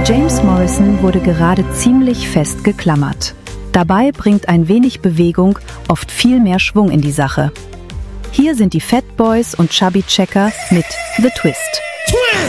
James Morrison wurde gerade ziemlich fest geklammert. Dabei bringt ein wenig Bewegung oft viel mehr Schwung in die Sache. Hier sind die Fat Boys und Chubby Checker mit The Twist.